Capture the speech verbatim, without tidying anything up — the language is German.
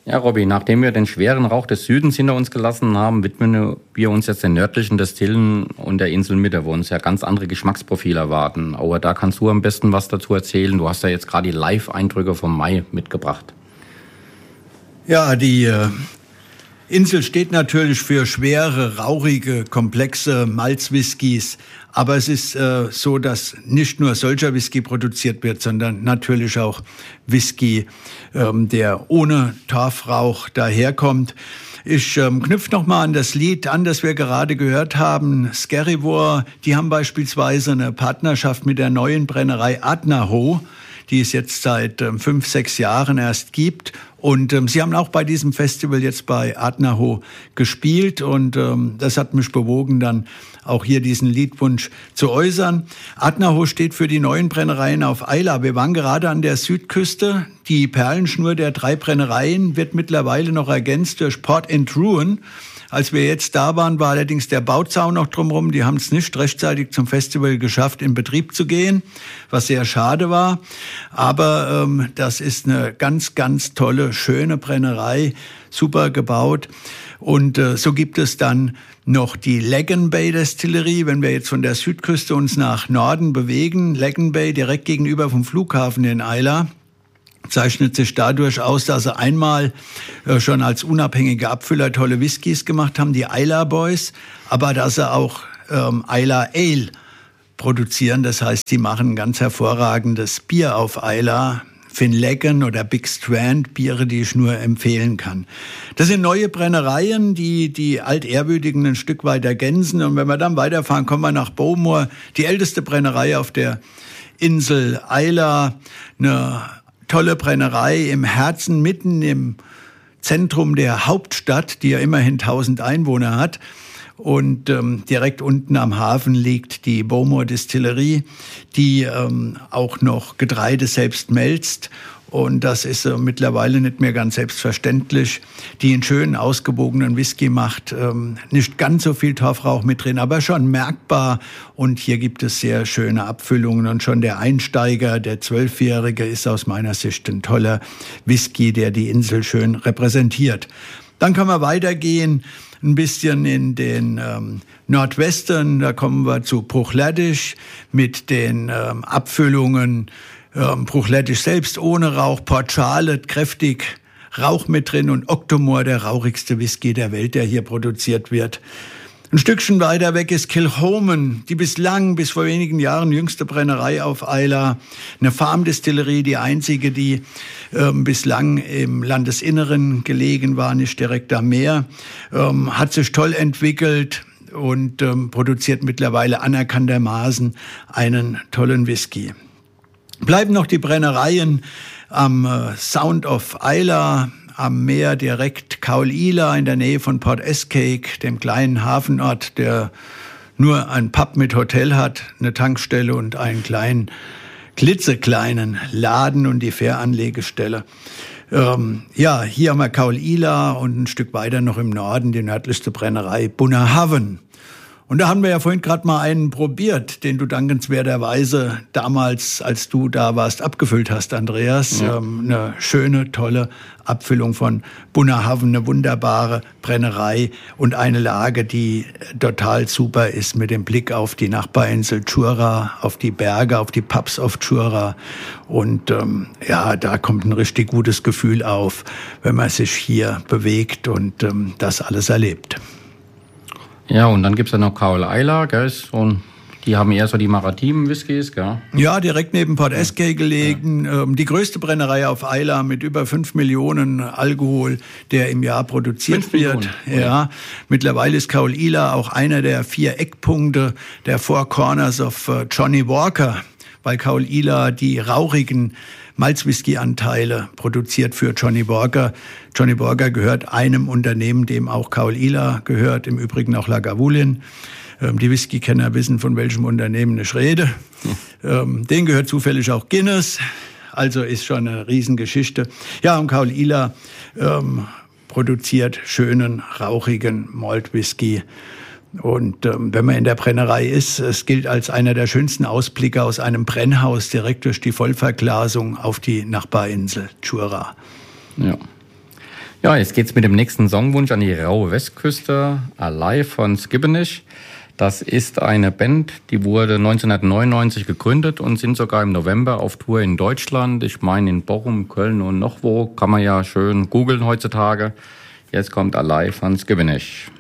Ja, Robby, nachdem wir den schweren Rauch des Südens hinter uns gelassen haben, widmen wir uns jetzt den nördlichen Destillen und der Insel Mitte, wo uns ja ganz andere Geschmacksprofile erwarten. Aber da kannst du am besten was dazu erzählen. Du hast ja jetzt gerade die Live-Eindrücke vom Mai mitgebracht. Ja, die äh, Insel steht natürlich für schwere, rauchige, komplexe Malzwhiskys. Aber es ist äh, so, dass nicht nur solcher Whisky produziert wird, sondern natürlich auch Whisky, ähm, der ohne Torfrauch daherkommt. Ich ähm, knüpfe nochmal an das Lied an, das wir gerade gehört haben. Skerryvore, die haben beispielsweise eine Partnerschaft mit der neuen Brennerei Adnaho, die es jetzt seit ähm, fünf, sechs Jahren erst gibt. Und ähm, sie haben auch bei diesem Festival jetzt bei Adnaho gespielt. Und ähm, das hat mich bewogen, dann auch hier diesen Liedwunsch zu äußern. Adnaho steht für die neuen Brennereien auf Islay. Wir waren gerade an der Südküste. Die Perlenschnur der drei Brennereien wird mittlerweile noch ergänzt durch Port and Ruin. Als wir jetzt da waren, war allerdings der Bauzaun noch drumherum. Die haben es nicht rechtzeitig zum Festival geschafft, in Betrieb zu gehen, was sehr schade war. Aber ähm, das ist eine ganz, ganz tolle, schöne Brennerei, super gebaut. Und äh, so gibt es dann noch die Lagan Bay Destillerie. Wenn wir jetzt von der Südküste uns nach Norden bewegen, Lagan Bay direkt gegenüber vom Flughafen in Islay, zeichnet sich dadurch aus, dass sie einmal äh, schon als unabhängige Abfüller tolle Whiskys gemacht haben, die Islay Boys, aber dass sie auch ähm, Islay Ale produzieren. Das heißt, sie machen ein ganz hervorragendes Bier auf Islay, Finlaggan oder Big Strand, Biere, die ich nur empfehlen kann. Das sind neue Brennereien, die die Altehrwürdigen ein Stück weit ergänzen. Und wenn wir dann weiterfahren, kommen wir nach Bowmore, die älteste Brennerei auf der Insel Islay, eine tolle Brennerei im Herzen, mitten im Zentrum der Hauptstadt, die ja immerhin tausend Einwohner hat. Und ähm, direkt unten am Hafen liegt die Bowmore Distillerie, die ähm, auch noch Getreide selbst mälzt. Und das ist äh, mittlerweile nicht mehr ganz selbstverständlich, die einen schönen, ausgewogenen Whisky macht. Ähm, nicht ganz so viel Torfrauch mit drin, aber schon merkbar. Und hier gibt es sehr schöne Abfüllungen. Und schon der Einsteiger, der Zwölfjährige, ist aus meiner Sicht ein toller Whisky, der die Insel schön repräsentiert. Dann kann man weitergehen, ein bisschen in den ähm, Nordwesten. Da kommen wir zu Bruichladdich mit den ähm, Abfüllungen. Ähm, Bruichladdich selbst ohne Rauch, Port Charlotte kräftig, Rauch mit drin und Octomore, der rauchigste Whisky der Welt, der hier produziert wird. Ein Stückchen weiter weg ist Kilchoman, die bislang, bis vor wenigen Jahren jüngste Brennerei auf Islay. Eine Farmdistillerie, die einzige, die ähm, bislang im Landesinneren gelegen war, nicht direkt am Meer. Ähm, hat sich toll entwickelt und ähm, produziert mittlerweile anerkanntermaßen einen tollen Whisky. Bleiben noch die Brennereien am äh, Sound of Islay, am Meer direkt Caol-Ila in der Nähe von Port Escaig, dem kleinen Hafenort, der nur ein Pub mit Hotel hat, eine Tankstelle und einen kleinen, klitzekleinen Laden und die Fähranlegestelle. Ähm, ja, hier haben wir Caol-Ila und ein Stück weiter noch im Norden die nördlichste Brennerei Bunnahabhain. Und da haben wir ja vorhin gerade mal einen probiert, den du dankenswerterweise damals, als du da warst, abgefüllt hast, Andreas. Ja. Ähm, eine schöne, tolle Abfüllung von Bunnahabhain, eine wunderbare Brennerei und eine Lage, die total super ist mit dem Blick auf die Nachbarinsel Jura, auf die Berge, auf die Pubs auf Jura. Und ähm, ja, da kommt ein richtig gutes Gefühl auf, wenn man sich hier bewegt und ähm, das alles erlebt. Ja, und dann gibt's ja noch Caol-Ila, gell, und die haben eher so die maritimen Whiskys, gell? Ja, direkt neben Port Escaig gelegen. Ja. Ähm, die größte Brennerei auf Islay mit über fünf Millionen Alkohol, der im Jahr produziert wird. Ja. ja. Mittlerweile ist Caol-Ila auch einer der vier Eckpunkte der Four Corners of uh, Johnnie Walker, weil Caol-Ila die rauchigen Malzwhisky-Anteile produziert für Johnnie Walker. Johnnie Walker gehört einem Unternehmen, dem auch Caol-Ila gehört, im Übrigen auch Lagavulin. Ähm, die Whisky-Kenner wissen, von welchem Unternehmen ich rede. Ja. Ähm, denen gehört zufällig auch Guinness, also ist schon eine Riesengeschichte. Ja, und Caol-Ila ähm, produziert schönen, rauchigen Malt-Whisky. Und ähm, wenn man in der Brennerei ist, es gilt als einer der schönsten Ausblicke aus einem Brennhaus direkt durch die Vollverglasung auf die Nachbarinsel Jura. Ja. Ja, jetzt geht's mit dem nächsten Songwunsch an die raue Westküste, Alive von Skibbenich. Das ist eine Band, die wurde neunzehnhundertneunundneunzig gegründet und sind sogar im November auf Tour in Deutschland. Ich meine in Bochum, Köln und noch wo. Kann man ja schön googeln heutzutage. Jetzt kommt Alive von Skibbenich.